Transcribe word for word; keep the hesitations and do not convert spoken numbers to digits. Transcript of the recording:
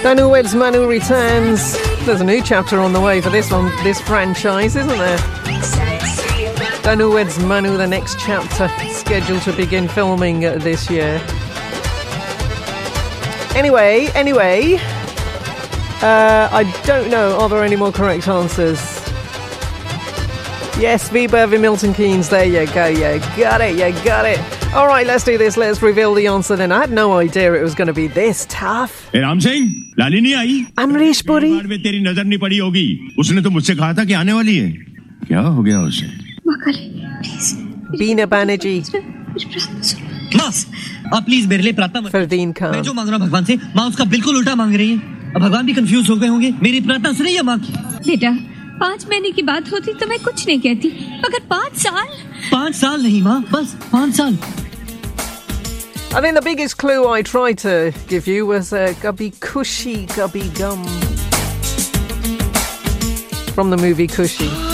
Danu Weds Manu returns. There's a new chapter on the way for this one, this franchise, isn't there? Danu Weds Manu, the next chapter, scheduled to begin filming this year. Anyway, anyway, uh, I don't know, are there any more correct answers? Yes, V. Burvey, Milton Keynes, there you go, you got it, you got it. All right, let's do this, let's reveal the answer then. I had no idea it was going to be this tough. Hey, Ram Singh, Lali नहीं आई? Amrish Puri. बार में तेरी नजर नहीं पड़ी होगी. उसने तो मुझसे कहा था कि आने वाली है. क्या हो गया उसे? Beena Banerjee. माँ, आप प्लीज मेरे लिए प्रार्थना मत. Fardeen Khan. मैं जो मांग रहा हूँ भगवान से, माँ उसका बिल्कुल उल्टा मांग रही है. अब भगवान भी कंफ्यूज हो गए होंगे. मेरी प्रार्थना सुनिए माँ की. बेटा, पाँच महीने की बात होती तो मैं कुछ नहीं कहती, मगर पाँच साल पाँच साल नहीं माँ, बस पाँच साल. I think the biggest clue I tried to give you was uh, Gubby Cushy Gubby Gum from the movie Cushy.